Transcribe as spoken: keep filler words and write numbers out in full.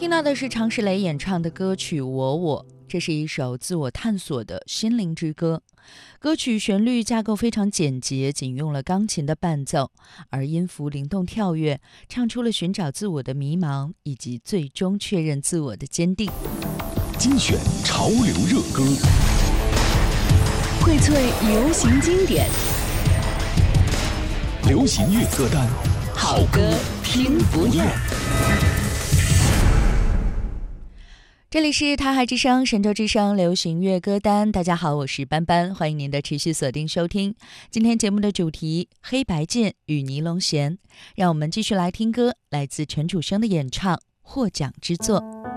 听到的是常石磊演唱的歌曲《我我》，这是一首自我探索的心灵之歌。歌曲旋律架构非常简洁，仅用了钢琴的伴奏，而音符灵动跳跃，唱出了寻找自我的迷茫，以及最终确认自我的坚定。 精选潮流热歌， 荟萃流行经典， 流行乐歌单， 好歌听不厌。 这里是台海之声神州之声流行乐歌单，大家好，我是班班，欢迎您的持续锁定收听。今天节目的主题黑白键与尼龙弦，让我们继续来听歌，来自陈楚生的演唱，获奖之作。